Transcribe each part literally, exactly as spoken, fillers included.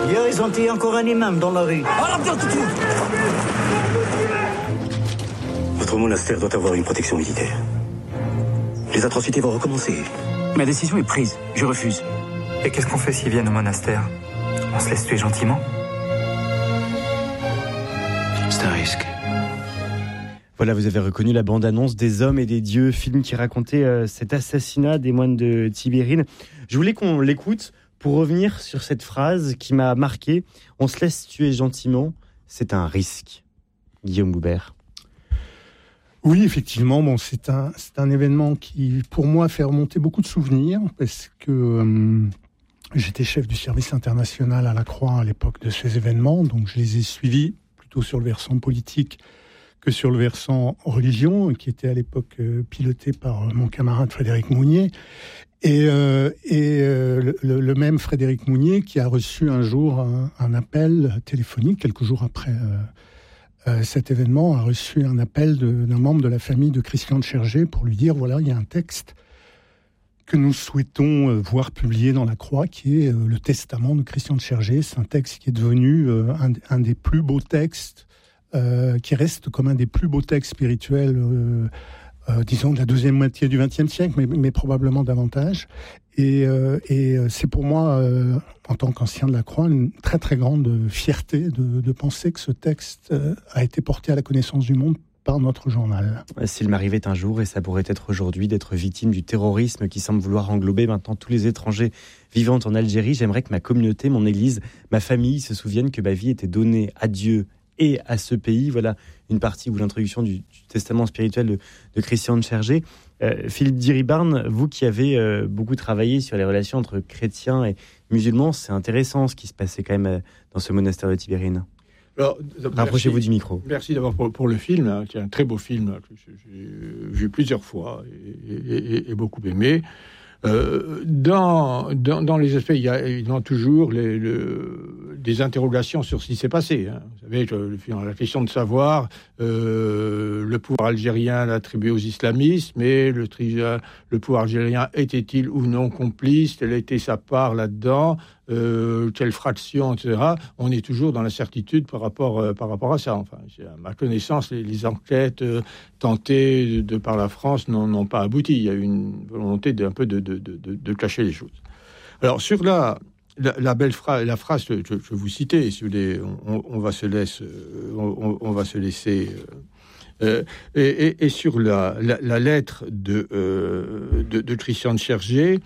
Hier, ils ont tué encore un imam dans la rue. Votre monastère doit avoir une protection militaire. Les atrocités vont recommencer. Ma décision est prise. Je refuse. Et qu'est-ce qu'on fait s'ils viennent au monastère? On se laisse tuer gentiment? C'est un risque. Voilà, vous avez reconnu la bande-annonce des Hommes et des Dieux, film qui racontait euh, cet assassinat des moines de Tibérine. Je voulais qu'on l'écoute pour revenir sur cette phrase qui m'a marqué. On se laisse tuer gentiment, c'est un risque. Guillaume Goubert. Oui, effectivement, bon, c'est un, c'est un événement qui, pour moi, fait remonter beaucoup de souvenirs, parce que euh, j'étais chef du service international à la Croix à l'époque de ces événements, donc je les ai suivis plutôt sur le versant politique que sur le versant religion, qui était à l'époque euh, piloté par euh, mon camarade Frédéric Mounier. Et, euh, et euh, le, le même Frédéric Mounier qui a reçu un jour un, un appel téléphonique, quelques jours après euh, euh, cet événement, a reçu un appel de, d'un membre de la famille de Christian de Chergé pour lui dire, voilà, il y a un texte que nous souhaitons euh, voir publié dans la Croix, qui est euh, le testament de Christian de Chergé. C'est un texte qui est devenu euh, un, un des plus beaux textes, Euh, qui reste comme un des plus beaux textes spirituels, euh, euh, disons, de la deuxième moitié du vingtième siècle, mais, mais probablement davantage. Et, euh, et c'est pour moi, euh, en tant qu'ancien de la Croix, une très très grande fierté de, de penser que ce texte euh, a été porté à la connaissance du monde par notre journal. S'il m'arrivait un jour, et ça pourrait être aujourd'hui, d'être victime du terrorisme qui semble vouloir englober maintenant tous les étrangers vivant en Algérie, j'aimerais que ma communauté, mon église, ma famille se souviennent que ma vie était donnée à Dieu et à ce pays. Voilà une partie ou l'introduction du, du testament spirituel de, de Christian de Chergé. Euh, Philippe Diribarne, vous qui avez euh, beaucoup travaillé sur les relations entre chrétiens et musulmans, c'est intéressant ce qui se passait quand même euh, dans ce monastère de Tibérine. Alors, rapprochez-vous merci, du micro. Merci d'abord pour, pour le film, hein, qui est un très beau film hein, que j'ai vu plusieurs fois et, et, et, et beaucoup aimé. Euh, dans, dans, dans les aspects, il y a évidemment toujours les, le, des interrogations sur ce qui s'est passé. Hein. Vous savez, le, le, la question de savoir euh, le pouvoir algérien l'attribuer aux islamistes, mais le, le pouvoir algérien était-il ou non complice? Quelle était sa part là-dedans? Euh, quelle fraction, et cetera. On est toujours dans l'incertitude par rapport, euh, par rapport à ça. Enfin, à ma connaissance, les, les enquêtes euh, tentées de, de par la France n'ont, n'ont pas abouti. Il y a eu une volonté d'un peu de, de, de, de, de cacher les choses. Alors, sur la, la, la belle phrase, la phrase que je, je vous citais, si vous voulez, on, on, va se laisser, on, on va se laisser. Euh, et, et, et sur la, la, la lettre de, euh, de, de Christian de Chergé,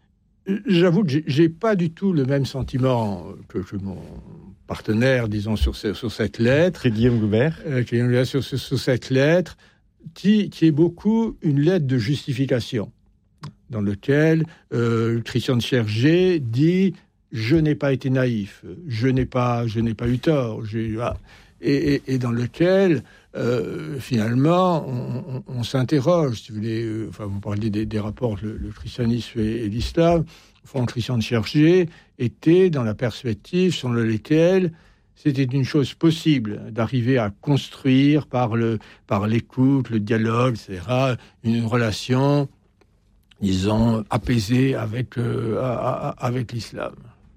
j'avoue que j'ai, j'ai pas du tout le même sentiment que, que mon partenaire, disons, sur, ce, sur cette lettre. C'est Guillaume Goubert. Euh, sur, sur, sur cette lettre, qui, qui est beaucoup une lettre de justification, dans laquelle euh, Christian de Chergé dit « Je n'ai pas été naïf, je n'ai pas, je n'ai pas eu tort. J'ai, ah. » et, et, et dans lequel... Euh, finalement, on, on, on s'interroge, si vous voulez. Euh, enfin, vous parlez des, des rapports, le, le christianisme et, et l'islam. Au fond, Christian de Chergé était dans la perspective selon laquelle c'était une chose possible d'arriver à construire par le, par l'écoute, le dialogue, et cetera, une relation, disons, apaisée avec euh, à, à, avec l'islam.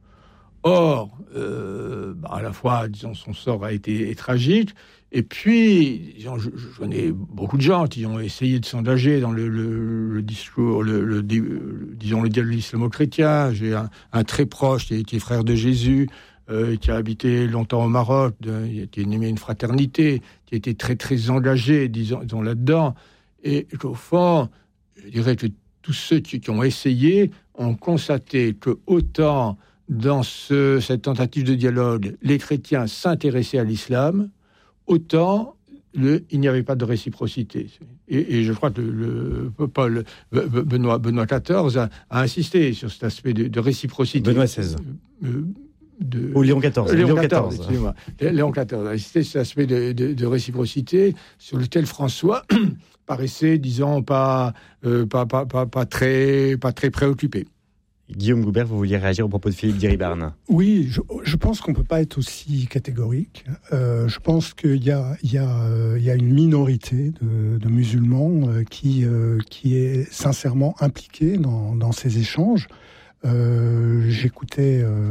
Or, euh, bah, à la fois, disons, son sort a été tragique. Et puis, disons, je, je connais beaucoup de gens qui ont essayé de s'engager dans le, le, le discours, le, le, le, disons, le dialogue islamo-chrétien. J'ai un, un très proche qui est frère de Jésus, euh, qui a habité longtemps au Maroc, de, qui a aimé une fraternité, qui a été très, très engagé, disons, disons là-dedans. Et qu'au fond, je dirais que tous ceux qui, qui ont essayé ont constaté que autant dans ce, cette tentative de dialogue, les chrétiens s'intéressaient à l'islam, autant le, il n'y avait pas de réciprocité. Et, et je crois que le, le, Paul, Benoît, Benoît quatorze a, a insisté sur cet aspect de, de réciprocité. Benoît seize. Euh, de, Ou Léon quatorze. Léon, Léon quatorze, quatorze. excusez-moi. Léon quatorze a insisté sur cet aspect de, de, de réciprocité sur lequel François paraissait, disons, pas, euh, pas, pas, pas, pas, très, pas très préoccupé. Guillaume Goubert, vous vouliez réagir au propos de Philippe Diribarne? Oui, je, je pense qu'on ne peut pas être aussi catégorique. Euh, je pense qu'il y a, il y a, euh, il y a une minorité de, de musulmans euh, qui, euh, qui est sincèrement impliquée dans, dans ces échanges. Euh, j'écoutais euh,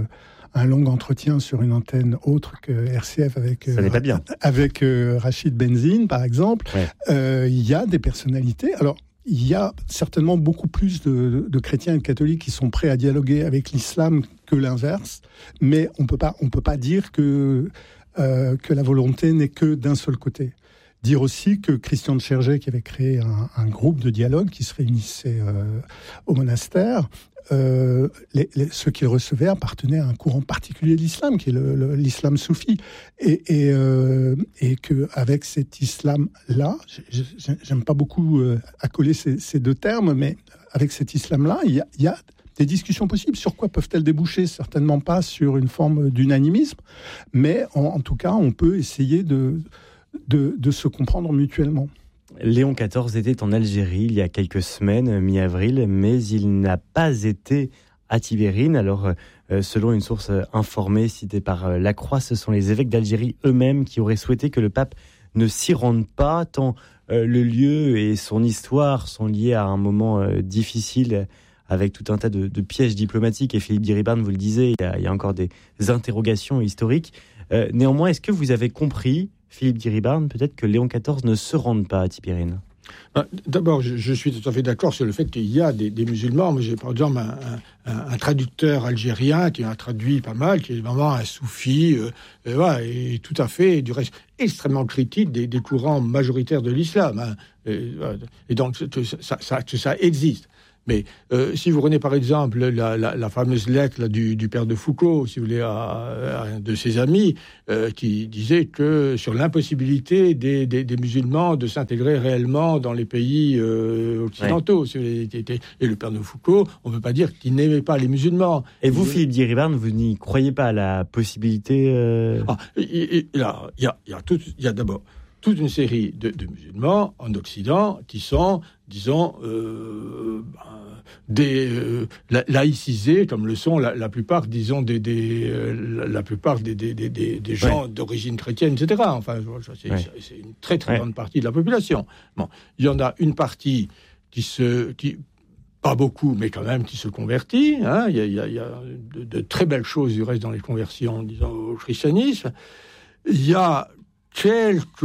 un long entretien sur une antenne autre que R C F avec, Ça euh, n'est pas bien. avec euh, Rachid Benzine, par exemple. Il ouais. euh, y a des personnalités. Alors, il y a certainement beaucoup plus de, de chrétiens et de catholiques qui sont prêts à dialoguer avec l'islam que l'inverse, mais on peut pas, on peut pas dire que, euh, que la volonté n'est que d'un seul côté. Dire aussi que Christian de Chergé, qui avait créé un, un groupe de dialogue qui se réunissait euh, au monastère, euh, les, les, ceux qu'il recevait appartenaient à un courant particulier de l'islam, qui est le, le, l'islam soufi, et, et, euh, et qu'avec cet islam-là, j'aime pas beaucoup euh, accoler ces, ces deux termes, mais avec cet islam-là, il y a, il y a des discussions possibles. Sur quoi peuvent-elles déboucher ? Certainement pas sur une forme d'unanimisme, mais en, en tout cas, on peut essayer de De, de se comprendre mutuellement. Léon quatorze était en Algérie il y a quelques semaines, mi-avril, mais il n'a pas été à Tibérine. Alors, euh, selon une source informée citée par euh, La Croix, ce sont les évêques d'Algérie eux-mêmes qui auraient souhaité que le pape ne s'y rende pas, tant euh, le lieu et son histoire sont liés à un moment euh, difficile, avec tout un tas de, de pièges diplomatiques. Et Philippe Diribarne, vous le disiez, il y a, il y a encore des interrogations historiques. Euh, néanmoins, est-ce que vous avez compris, Philippe Diribarne, peut-être que Léon quatorze ne se rende pas à Tibérine ? D'abord, je, je suis tout à fait d'accord sur le fait qu'il y a des, des musulmans. Moi, j'ai par exemple un, un, un traducteur algérien qui a traduit pas mal, qui est vraiment un soufi, euh, et, voilà, et tout à fait, du reste, extrêmement critique des, des courants majoritaires de l'islam. Hein. Et, et donc, ça, ça, ça existe. Mais euh, si vous prenez par exemple la, la, la fameuse lettre là, du, du père de Foucault, si vous voulez, à, à un de ses amis, euh, qui disait que sur l'impossibilité des, des, des musulmans de s'intégrer réellement dans les pays euh, occidentaux. Ouais. Si vous voulez, et le père de Foucault, on ne peut pas dire qu'il n'aimait pas les musulmans. Et vous, il... Philippe Diribarne, vous n'y croyez pas à la possibilité euh... ah, Il y a, il y a, il y a, tout, il y a d'abord toute une série de, de musulmans en Occident qui sont, disons, euh, des euh, laïcisés, comme le sont la, la plupart, disons, des, des euh, la plupart des, des, des, des gens ouais. d'origine chrétienne, et cetera. Enfin, c'est, ouais. c'est une très très ouais. grande partie de la population. Bon, il y en a une partie qui se, qui pas beaucoup, mais quand même qui se convertit. Hein. Il y a, il y a, il y a de, de très belles choses du reste dans les conversions, disons, au christianisme. Il y a quelques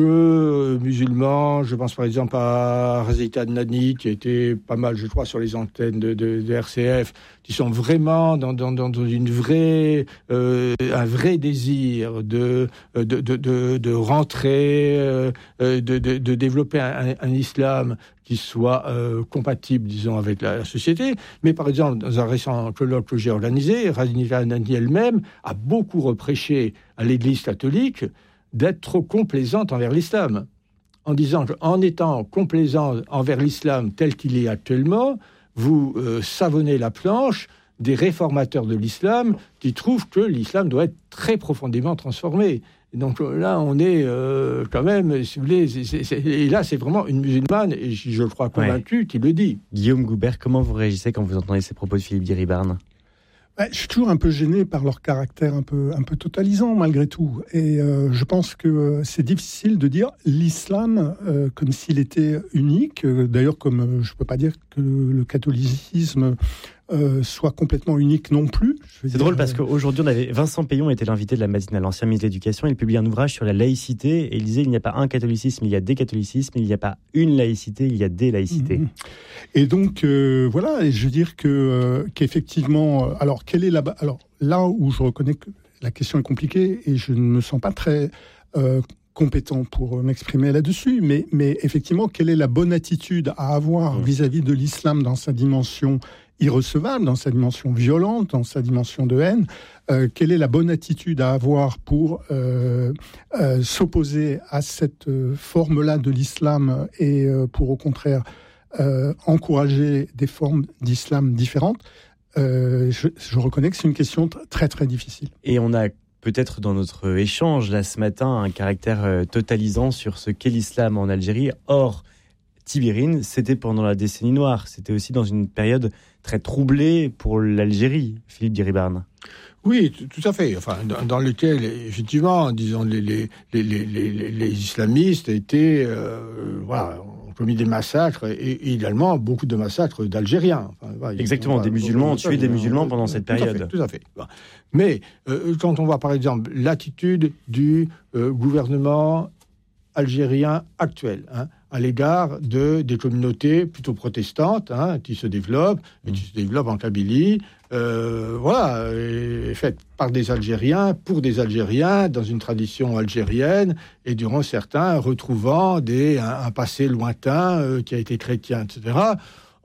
musulmans, je pense par exemple à Razita Adnani, qui était pas mal, je crois, sur les antennes de, de, de R C F, qui sont vraiment dans, dans, dans une vraie, euh, un vrai désir de, de, de, de, de rentrer, euh, de, de, de développer un, un islam qui soit euh, compatible, disons, avec la, la société. Mais par exemple, dans un récent colloque que j'ai organisé, Razita Adnani elle-même a beaucoup reproché à l'Église catholique d'être trop complaisante envers l'islam, en disant qu'en étant complaisant envers l'islam tel qu'il est actuellement, vous euh, savonnez la planche des réformateurs de l'islam qui trouvent que l'islam doit être très profondément transformé. Et donc là, on est euh, quand même, si vous voulez, c'est, c'est, c'est, et là, c'est vraiment une musulmane, et je le crois convaincue, ouais. qui le dit. Guillaume Goubert, comment vous réagissez quand vous entendez ces propos de Philippe Diribarne ? Ouais, je suis toujours un peu gêné par leur caractère un peu, un peu totalisant malgré tout. Et euh, je pense que c'est difficile de dire l'islam euh, comme s'il était unique. D'ailleurs, comme euh, je ne peux pas dire que le catholicisme euh, soit complètement unique non plus. Je veux c'est dire, drôle parce qu'aujourd'hui, on avait Vincent Payon était l'invité de la matinale, l'ancien ministre de l'Éducation. Il publie un ouvrage sur la laïcité et il disait il n'y a pas un catholicisme, il y a des catholicismes, il n'y a pas une laïcité, il y a des laïcités. Mmh. Et donc euh, voilà, et je veux dire que euh, qu'effectivement, euh, alors quelle est la, alors là où je reconnais que la question est compliquée et je ne me sens pas très euh, compétent pour m'exprimer là-dessus, mais mais effectivement, quelle est la bonne attitude à avoir mmh. vis-à-vis de l'islam dans sa dimension irrecevable, dans sa dimension violente, dans sa dimension de haine, euh, quelle est la bonne attitude à avoir pour euh, euh, s'opposer à cette euh, forme-là de l'islam et euh, pour au contraire euh, encourager des formes d'islam différentes, euh, je, je reconnais que c'est une question t- très très difficile. Et on a peut-être dans notre échange là ce matin un caractère euh, totalisant sur ce qu'est l'islam en Algérie. Or, Tibérine, c'était pendant la décennie noire. C'était aussi dans une période très troublée pour l'Algérie, Philippe Diribarne. Oui, tout à fait. Enfin, dans, dans lequel, effectivement, disons, les, les, les, les, les, les islamistes étaient, euh, voilà, ont commis des massacres, et, et également beaucoup de massacres d'Algériens. Enfin, voilà, Exactement, des musulmans ont tué des musulmans pendant cette période. Tout à fait. Tout à fait. Mais euh, quand on voit par exemple l'attitude du euh, gouvernement algérien actuel, hein, à l'égard de, des communautés plutôt protestantes, hein, qui se développent, et qui se développent en Kabylie, euh, voilà, et, et faites par des Algériens, pour des Algériens, dans une tradition algérienne, et durant certains retrouvant des, un, un passé lointain euh, qui a été chrétien, et cetera.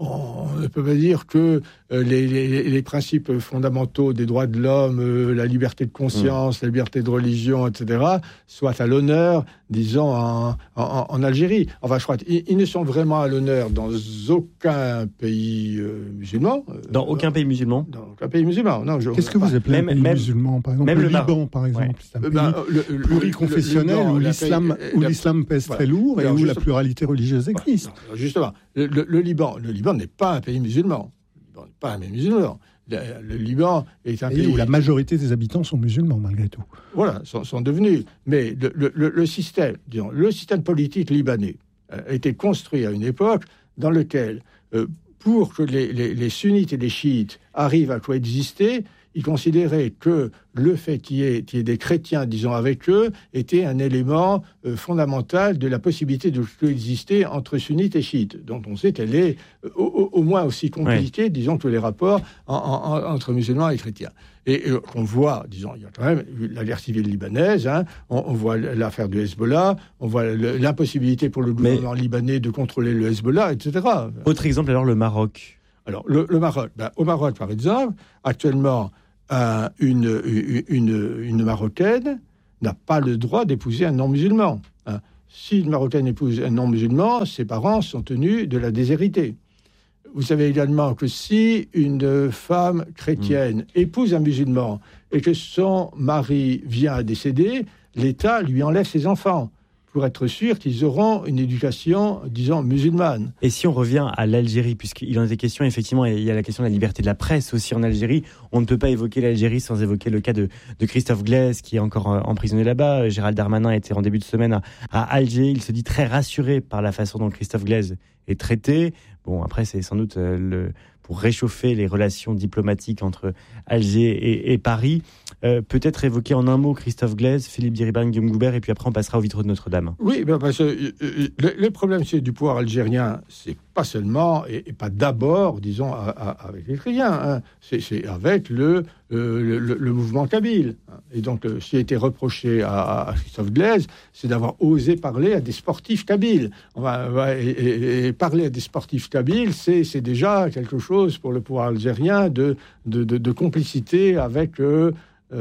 On ne peut pas dire que euh, les, les, les principes fondamentaux des droits de l'homme, euh, la liberté de conscience, mmh. la liberté de religion, et cetera, soient à l'honneur, disons, en, en, en Algérie. Enfin, je crois qu'ils ils ne sont vraiment à l'honneur dans aucun pays euh, musulman. Dans euh, aucun pays musulman Dans aucun pays musulman, non. Je, Qu'est-ce que vous appelez même, un pays même, musulman, par exemple même le, le Liban, Mar- par exemple, ouais. c'est un pays ben, le, le, pluriconfessionnel le, le, où, l'islam, pays, où la, l'islam pèse voilà. très lourd et alors, où la pluralité religieuse existe. Voilà, justement, le, le, le Liban, le Liban n'est pas un pays musulman. Le Liban n'est pas un pays musulman. Le, le Liban est un et pays où la majorité des habitants sont musulmans, malgré tout. Voilà, sont, sont devenus. Mais le, le, le, le système, disons, le système politique libanais a été construit à une époque dans laquelle, euh, pour que les, les, les sunnites et les chiites arrivent à coexister, ils considéraient que le fait qu'il y ait, qu'il y ait des chrétiens, disons, avec eux, était un élément euh, fondamental de la possibilité de coexister entre sunnites et chiites, dont on sait qu'elle est euh, au, au moins aussi compliquée, ouais. disons, que les rapports en, en, entre musulmans et chrétiens. Et euh, on voit, disons, il y a quand même la guerre civile libanaise, hein, on, on voit l'affaire du Hezbollah, on voit le, l'impossibilité pour le gouvernement Mais... libanais de contrôler le Hezbollah, et cetera. Autre exemple, alors, le Maroc. Alors, le, le Maroc, ben, au Maroc, par exemple, actuellement, euh, une, une, une Marocaine n'a pas le droit d'épouser un non-musulman. Hein. Si une Marocaine épouse un non-musulman, ses parents sont tenus de la déshériter. Vous savez également que si une femme chrétienne mmh. épouse un musulman et que son mari vient à décéder, l'État lui enlève ses enfants, pour être sûr qu'ils auront une éducation, disons, musulmane. Et si on revient à l'Algérie, puisqu'il en était question, effectivement, il y a la question de la liberté de la presse aussi en Algérie. On ne peut pas évoquer l'Algérie sans évoquer le cas de, de Christophe Glaise, qui est encore emprisonné là-bas. Gérald Darmanin était en début de semaine à, à Alger. Il se dit très rassuré par la façon dont Christophe Glaise est traité. Bon, après, c'est sans doute le... pour réchauffer les relations diplomatiques entre Alger et, et Paris. Euh, peut-être évoquer en un mot Christophe Glaise, Philippe Diribarne, Guillaume Goubert, et puis après on passera au vitraux de Notre-Dame. Oui, ben parce que euh, le, le problème c'est du pouvoir algérien, c'est pas seulement et, et pas d'abord, disons, à, à, avec les chrétiens, hein. c'est, c'est avec le, euh, le, le, le mouvement kabyle. Et donc, euh, ce qui a été reproché à, à Christophe Glaise, c'est d'avoir osé parler à des sportifs kabyles. On va, on va, et, et, et parler à des sportifs kabyles, c'est, c'est déjà quelque chose pour le pouvoir algérien de, de, de, de complicité avec euh,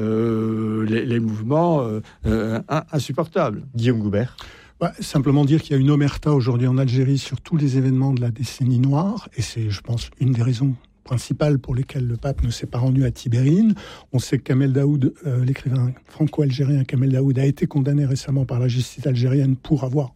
euh, les, les mouvements euh, euh, insupportables. Guillaume Goubert. Bah, simplement dire qu'il y a une omerta aujourd'hui en Algérie sur tous les événements de la décennie noire, et c'est, je pense, une des raisons principales pour lesquelles le pape ne s'est pas rendu à Tibérine. On sait que Kamel Daoud, euh, l'écrivain franco-algérien Kamel Daoud, a été condamné récemment par la justice algérienne pour avoir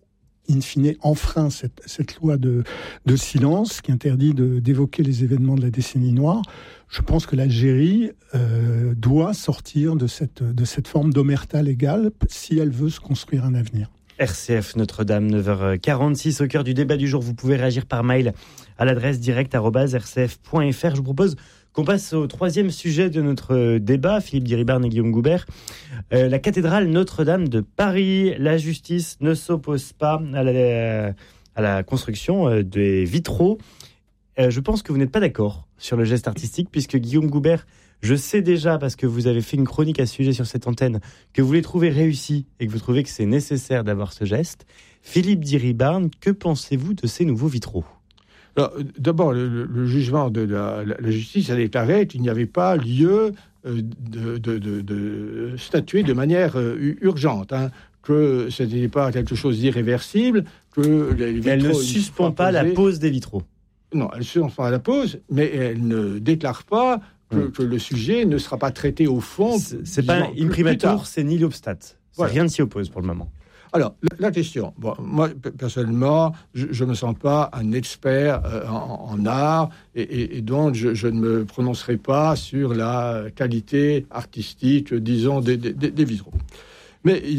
in fine, enfreint cette, cette loi de, de silence qui interdit de, d'évoquer les événements de la décennie noire. Je pense que l'Algérie euh, doit sortir de cette, de cette forme d'omerta légale si elle veut se construire un avenir. R C F Notre-Dame, neuf heures quarante-six, au cœur du débat du jour. Vous pouvez réagir par mail à l'adresse direct arobase r c f point f r. Je vous propose qu'on passe au troisième sujet de notre débat, Philippe Diribarne et Guillaume Goubert. Euh, la cathédrale Notre-Dame de Paris. La justice ne s'oppose pas à la, à la construction des vitraux. Euh, je pense que vous n'êtes pas d'accord sur le geste artistique, puisque Guillaume Goubert, je sais déjà, parce que vous avez fait une chronique à ce sujet sur cette antenne, que vous les trouvez réussis et que vous trouvez que c'est nécessaire d'avoir ce geste. Philippe Diribarne, que pensez-vous de ces nouveaux vitraux ? Alors, d'abord, le, le jugement de la, la justice a déclaré qu'il n'y avait pas lieu de, de, de, de statuer de manière urgente, hein, que ce n'était pas quelque chose d'irréversible, que les vitraux... Elle ne suspend pas la pose des vitraux. Non, elle ne suspend pas la pose, mais elle ne déclare pas que, mmh. que le sujet ne sera pas traité au fond. C'est, c'est pas une primature, c'est ni l'obstat. Voilà. Rien ne s'y oppose pour le moment. Alors, la question, bon, moi, personnellement, je ne me sens pas un expert euh, en, en art, et, et, et donc je, je ne me prononcerai pas sur la qualité artistique, disons, des, des, des vitraux. Mais il y a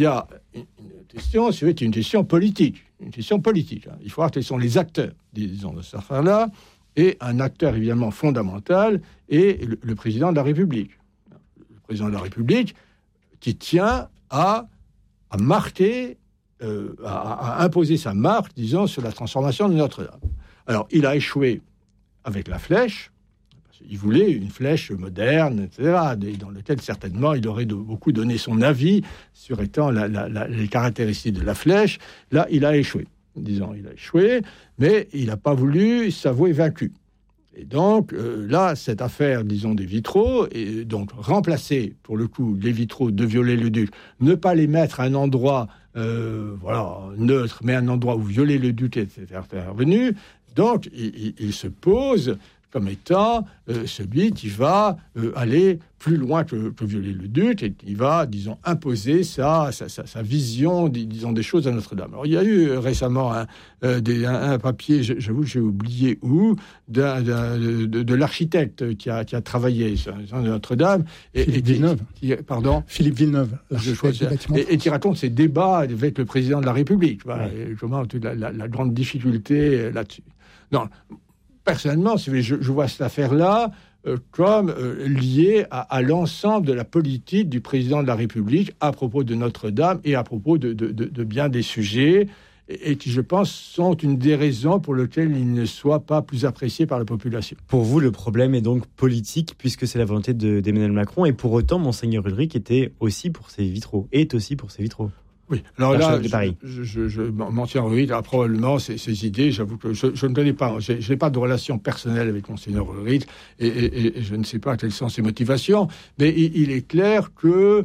une, une question, c'est une question politique. Une question politique. Hein. Il faut voir quels sont les acteurs, disons, de cette affaire-là. Et un acteur, évidemment, fondamental est le, le président de la République. Le président de la République qui tient à, à marquer, euh, à, à imposer sa marque, disons, sur la transformation de Notre-Dame. Alors, il a échoué avec la flèche. Il voulait une flèche moderne, et cetera, dans laquelle certainement il aurait de, beaucoup donné son avis sur étant la, la, la, les caractéristiques de la flèche. Là, il a échoué. Disons, il a échoué, mais il n'a pas voulu s'avouer vaincu. Et donc, euh, là, cette affaire, disons, des vitraux, et donc remplacer, pour le coup, les vitraux de Viollet-le-Duc, ne pas les mettre à un endroit, euh, voilà, neutre, mais un endroit où Viollet-le-Duc était intervenu. Donc, il, il, il se pose comme étant euh, celui qui va euh, aller plus loin que, que Viollet-le-Duc et qui va, disons, imposer sa, sa, sa, sa vision, disons, des choses à Notre-Dame. Alors, il y a eu euh, récemment un, euh, des, un, un papier, j'avoue que j'ai oublié où, d'un, d'un, de, de l'architecte qui a, qui a travaillé sur Notre-Dame. Et, Philippe et qui, Villeneuve. Qui, pardon Philippe Villeneuve, l'architecte du bâtiment. Et, et qui raconte ses débats avec le président de la République. Voilà, ouais. Et comment toute la, la, la grande difficulté là-dessus. Non. Personnellement, je, je vois cette affaire-là euh, comme euh, liée à, à l'ensemble de la politique du président de la République à propos de Notre-Dame et à propos de, de, de, de bien des sujets, et, et qui, je pense, sont une des raisons pour lesquelles il ne soit pas plus apprécié par la population. Pour vous, le problème est donc politique, puisque c'est la volonté de, d'Emmanuel Macron, et pour autant, Monseigneur Ulrich était aussi pour ses vitraux, est aussi pour ses vitraux. Oui, alors là, de Paris. je, je, je m'en tiens Ulrich, alors probablement ces, ces idées, j'avoue que je, je ne connais pas, je n'ai pas de relation personnelle avec Monseigneur Ulrich, et, et, et je ne sais pas quelles sont ses motivations, mais il, il est clair que,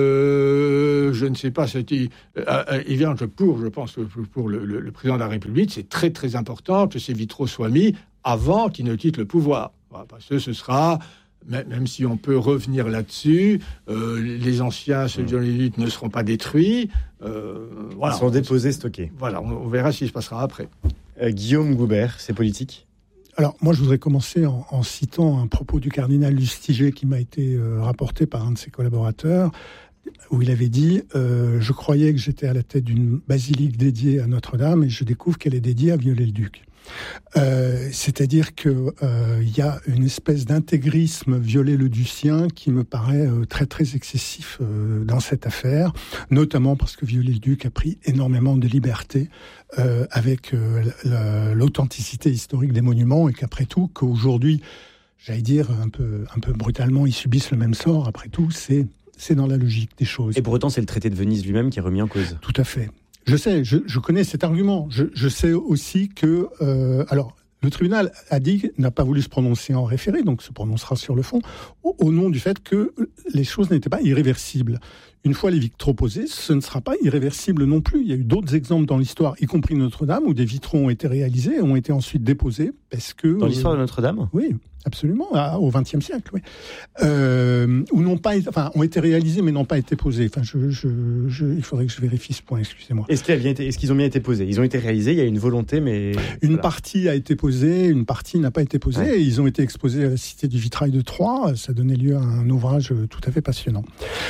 euh, je ne sais pas, c'est, il, euh, il vient que pour, je pense, que pour le, le, le président de la République, c'est très très important que ces vitraux soient mis avant qu'il ne quitte le pouvoir, voilà, parce que ce sera... Même si on peut revenir là-dessus, euh, les anciens, ceux de Viollet-le-Duc, ne seront pas détruits. Euh, voilà. Ils seront déposés, stockés. Voilà, on, on verra ce qui se passera après. Euh, Guillaume Goubert, c'est politique ? Alors, moi, je voudrais commencer en, en citant un propos du cardinal Lustiger qui m'a été euh, rapporté par un de ses collaborateurs, où il avait dit euh, « Je croyais que j'étais à la tête d'une basilique dédiée à Notre-Dame et je découvre qu'elle est dédiée à Viollet-le-Duc. » Euh, c'est-à-dire qu'il euh, y a une espèce d'intégrisme Viollet-le-Ducien qui me paraît euh, très très excessif euh, dans cette affaire, notamment parce que Viollet-le-Duc a pris énormément de liberté euh, avec euh, l'authenticité historique des monuments, et qu'après tout, qu'aujourd'hui, j'allais dire un peu, un peu brutalement, ils subissent le même sort, après tout, c'est, c'est dans la logique des choses. Et pour autant, c'est le traité de Venise lui-même qui est remis en cause. Tout à fait. Je sais, je, je connais cet argument. Je, je sais aussi que, euh, alors, le tribunal a dit, n'a pas voulu se prononcer en référé, donc se prononcera sur le fond, au, au nom du fait que les choses n'étaient pas irréversibles. Une fois les vitraux posés, ce ne sera pas irréversible non plus. Il y a eu d'autres exemples dans l'histoire, y compris Notre-Dame, où des vitraux ont été réalisés et ont été ensuite déposés parce que... Dans l'histoire de Notre-Dame ? Oui, absolument, à, au vingtième siècle, oui. Euh, ou n'ont pas été, enfin, ont été réalisés mais n'ont pas été posés. Enfin, je, je, je, il faudrait que je vérifie ce point, excusez-moi. Est-ce, qu'il a bien été, est-ce qu'ils ont bien été posés ? Ils ont été réalisés, il y a une volonté, mais... Une voilà. partie a été posée, une partie n'a pas été posée, ouais. Et ils ont été exposés à la Cité du Vitrail de Troyes. Ça donnait lieu à un ouvrage tout à fait passionnant.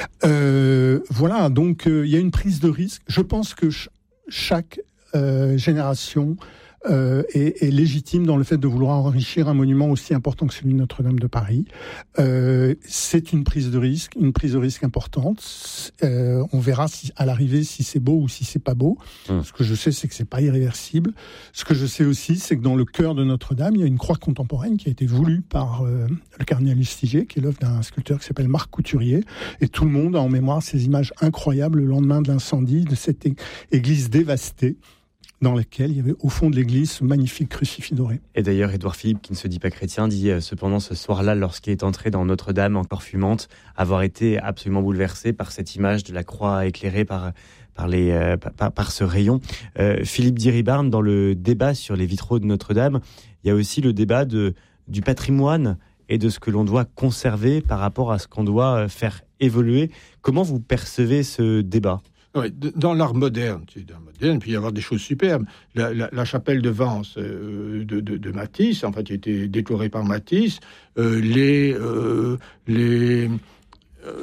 Euh, voilà, donc il euh, y a une prise de risque. Je pense que ch- chaque euh, génération euh, est, est légitime dans le fait de vouloir enrichir un monument aussi important que celui de Notre-Dame de Paris. Euh, c'est une prise de risque, une prise de risque importante. Euh, on verra si, à l'arrivée si c'est beau ou si c'est pas beau. Mmh. Ce que je sais, c'est que c'est pas irréversible. Ce que je sais aussi, c'est que dans le cœur de Notre-Dame, il y a une croix contemporaine qui a été voulue par euh, le cardinal Lustiger, qui est l'œuvre d'un sculpteur qui s'appelle Marc Couturier. Et tout le monde a en mémoire ces images incroyables le lendemain de l'incendie de cette é- église dévastée, dans laquelle il y avait au fond de l'église ce magnifique crucifix doré. Et d'ailleurs, Édouard Philippe, qui ne se dit pas chrétien, dit euh, cependant ce soir-là, lorsqu'il est entré dans Notre-Dame, encore fumante, avoir été absolument bouleversé par cette image de la croix éclairée par, par, les, euh, par, par ce rayon. Euh, Philippe Diribarne, dans le débat sur les vitraux de Notre-Dame, il y a aussi le débat de, du patrimoine et de ce que l'on doit conserver par rapport à ce qu'on doit faire évoluer. Comment vous percevez ce débat ? Oui, dans l'art moderne, dans l'art moderne, il peut y avoir des choses superbes. La, la, la chapelle de Vence euh, de, de, de Matisse, en fait, qui a été décorée par Matisse, euh, les, euh, les, euh,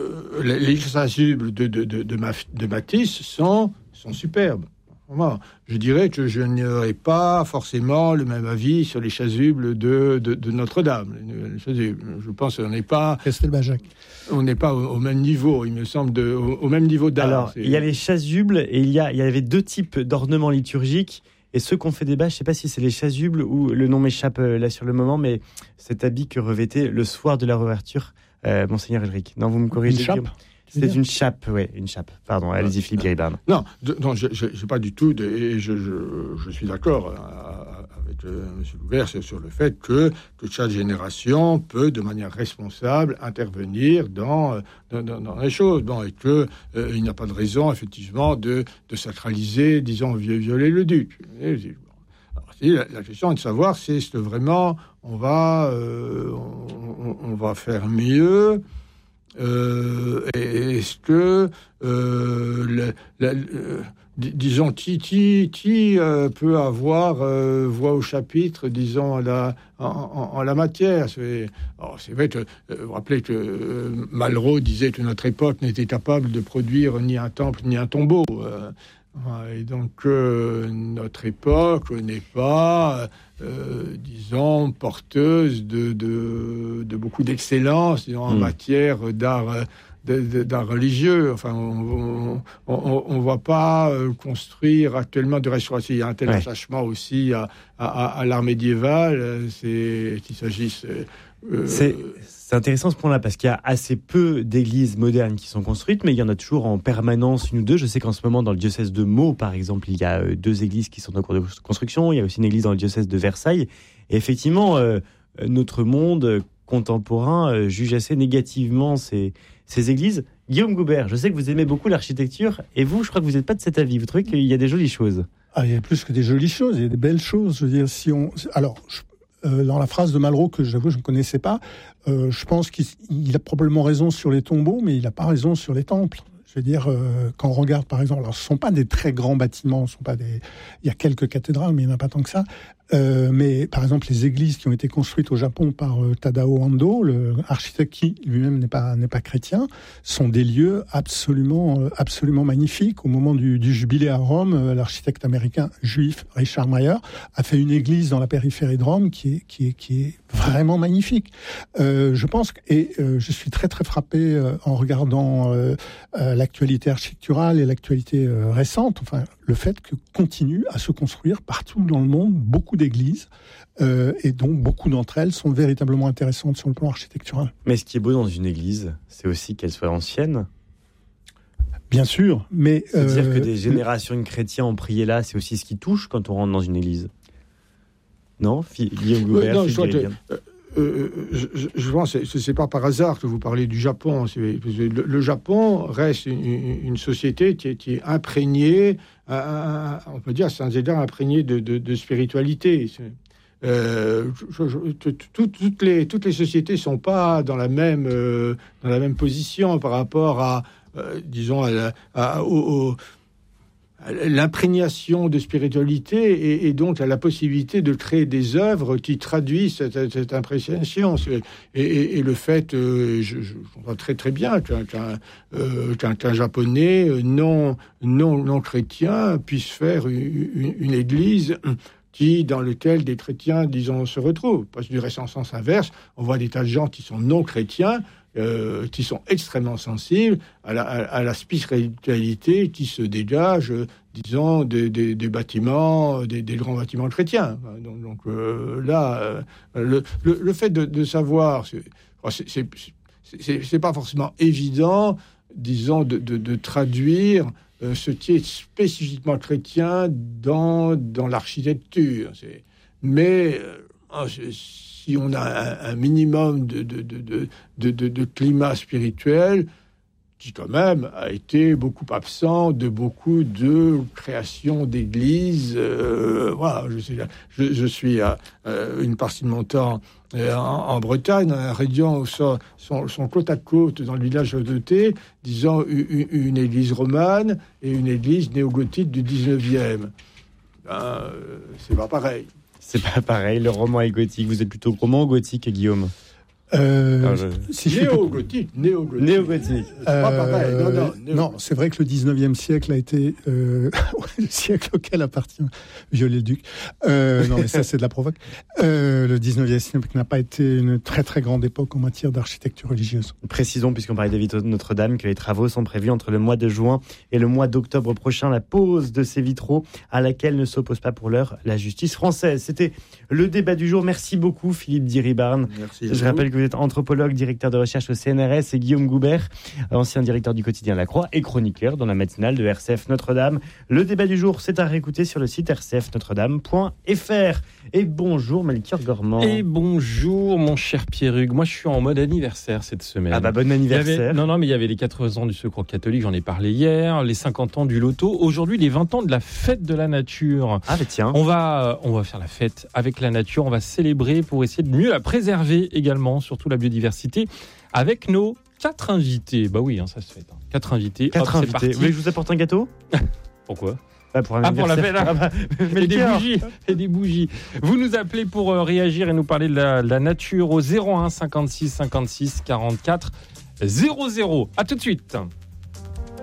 les, les chasubles de, de, de, de, de Matisse sont, sont superbes. Vraiment. Je dirais que je n'aurais pas forcément le même avis sur les chasubles de, de, de Notre-Dame. Les chasubles. Je pense qu'on n'est pas... Castelbajac. On n'est pas au, au même niveau, il me semble, de, au, au même niveau d'art. Alors, c'est... il y a les chasubles et il y, a, il y avait deux types d'ornements liturgiques. Et ceux qu'on fait débat, je ne sais pas si c'est les chasubles ou le nom m'échappe là sur le moment, mais cet habit que revêtait le soir de la réouverture, euh, Monseigneur Ulrich. Non, vous me corrigez. Une chape. C'est une chape, oui, une chape. Pardon, allez-y, Philippe Guéribard. Non, de, non, je n'ai pas du tout, de, et je, je, je suis d'accord avec euh, M. Louvert sur le fait que, que chaque génération peut, de manière responsable, intervenir dans, dans, dans, dans les choses. Bon, et qu'il euh, n'y a pas de raison, effectivement, de, de sacraliser, disons, violer le duc. Et, alors, la, la question est de savoir si est-ce que vraiment on va, euh, on, on va faire mieux. Euh, est-ce que, euh, la, la, euh, disons, qui, qui, qui euh, peut avoir euh, voix au chapitre, disons, en la, en, en, en la matière. C'est, alors, c'est vrai que, euh, vous vous rappelez que euh, Malraux disait que notre époque n'était capable de produire ni un temple ni un tombeau. Euh, et donc, euh, notre époque n'est pas... Euh, disons, porteuse de, de, de beaucoup d'excellence, disons, en mmh. matière d'art, de, de, d'art religieux. Enfin, on ne va pas euh, construire actuellement de restauration. Il y a un tel ouais. attachement aussi à, à, à l'art médiéval, c'est, qu'il s'agisse... Euh, c'est, c'est intéressant ce point-là, parce qu'il y a assez peu d'églises modernes qui sont construites, mais il y en a toujours en permanence une ou deux. Je sais qu'en ce moment, dans le diocèse de Meaux, par exemple, il y a deux églises qui sont en cours de construction. Il y a aussi une église dans le diocèse de Versailles. Et effectivement, euh, notre monde contemporain euh, juge assez négativement ces, ces églises. Guillaume Goubert, je sais que vous aimez beaucoup l'architecture, et vous, je crois que vous n'êtes pas de cet avis. Vous trouvez qu'il y a des jolies choses? Ah, il y a plus que des jolies choses, il y a des belles choses. Je veux dire, si on... Alors... Je... Euh, dans la phrase de Malraux, que j'avoue je ne connaissais pas, euh, je pense qu'il il a probablement raison sur les tombeaux, mais il n'a pas raison sur les temples. Je veux dire, euh, quand on regarde par exemple, alors ce ne sont pas des très grands bâtiments, ce sont pas des... il y a quelques cathédrales, mais il n'y en a pas tant que ça. Euh, mais par exemple, les églises qui ont été construites au Japon par euh, Tadao Ando, l'architecte qui lui-même n'est pas, n'est pas chrétien, sont des lieux absolument, euh, absolument magnifiques. Au moment du, du jubilé à Rome, euh, l'architecte américain juif Richard Mayer a fait une église dans la périphérie de Rome qui est, qui est, qui est vraiment magnifique. Euh, je pense que, et euh, je suis très très frappé euh, en regardant euh, euh, l'actualité architecturale et l'actualité euh, récente, enfin le fait que continue à se construire partout dans le monde beaucoup d'églises euh, et dont beaucoup d'entre elles sont véritablement intéressantes sur le plan architectural. Mais ce qui est beau dans une église, c'est aussi qu'elle soit ancienne. Bien sûr, mais... C'est-à-dire euh, que des générations de chrétiens ont prié là, c'est aussi ce qui touche quand on rentre dans une église. Non, Guillaume Goubert, euh, non, je, euh, je, je, je pense que ce n'est pas par hasard que vous parlez du Japon. Le, le Japon reste une, une société qui est, qui est imprégnée, euh, on peut dire sans égard imprégnée de, de, de spiritualité. Euh, je, je, tout, toutes, les, toutes les sociétés ne sont pas dans la même, euh, dans la même position par rapport à, euh, disons, à, la, à, au, au l'imprégnation de spiritualité et, et donc à la possibilité de créer des œuvres qui traduisent cette, cette imprégnation. Et, et, et le fait, euh, je, je vois très très bien qu'un, qu'un, euh, qu'un, qu'un japonais non, non, non chrétien puisse faire une, une, une église qui, dans lequel des chrétiens, disons, se retrouvent. Parce que du reste, en sens inverse, on voit des tas de gens qui sont non chrétiens, Euh, qui sont extrêmement sensibles à la, à, à la spiritualité qui se dégage, euh, disons, des, des, des bâtiments, des, des grands bâtiments chrétiens. Donc, donc euh, là, euh, le, le, le fait de, de savoir, c'est, c'est, c'est, c'est, c'est pas forcément évident, disons, de, de, de traduire euh, ce qui est spécifiquement chrétien dans, dans l'architecture. C'est, mais euh, c'est, si on a un, un minimum de, de, de, de, de, de, de climat spirituel, qui quand même a été beaucoup absent de beaucoup de créations d'églises. Euh, voilà, je, suis, je, je suis à euh, une partie de mon temps euh, en, en Bretagne, dans la région où sont, sont, sont côte à côte, dans le village de Thé, disons une, une église romane et une église néo-gothique du dix-neuvième. Ben, c'est pas pareil. C'est pas pareil, le roman est gothique. Vous êtes plutôt roman ou gothique, Guillaume? Euh, Ah, je- si je fais- Néo-gothique, néo-gothique. Néo-gothique. C'est pas pareil, non, non, Euh, néo- non, c'est vrai que le dix-neuvième siècle a été euh, le siècle auquel appartient Viollet-le-Duc. Euh, non, mais ça, c'est de la provoque. Euh, le dix-neuvième siècle n'a pas été une très très grande époque en matière d'architecture religieuse. Précisons, puisqu'on parlait des vitraux de Notre-Dame, que les travaux sont prévus entre le mois de juin et le mois d'octobre prochain. La pose de ces vitraux à laquelle ne s'oppose pas pour l'heure la justice française. C'était le débat du jour. Merci beaucoup, Philippe Diribarne. Merci. Je rappelle que vous êtes anthropologue, directeur de recherche au C N R S, et Guillaume Goubert, ancien directeur du quotidien La Croix et chroniqueur dans la matinale de R C F Notre-Dame. Le débat du jour, c'est à réécouter sur le site r c f notre dame point f r. Et bonjour Melchior Gormand. Et bonjour mon cher Pierre-Hugues. Moi je suis en mode anniversaire cette semaine. Ah bah bon Il y anniversaire. avait- non, non, mais il y avait les quatre-vingts ans du Secours catholique, j'en ai parlé hier, les cinquante ans du loto, aujourd'hui les vingt ans de la fête de la nature. Ah bah tiens. On va, on va faire la fête avec la nature, on va célébrer pour essayer de mieux la préserver également, surtout la biodiversité, avec nos quatre invités. Bah oui, hein, ça se fait. hein. Quatre invités. Quatre Hop, c'est invités. parti. Vous voulez que je vous apporte un gâteau? Pourquoi? Ah, pour un Ah, pour la anniversaire. fête, Ah bah, Et des Melchior. bougies, et des bougies. Vous nous appelez pour euh, réagir et nous parler de la, de la nature au zéro un cinquante-six cinquante-six quarante-quatre zéro zéro. À tout de suite.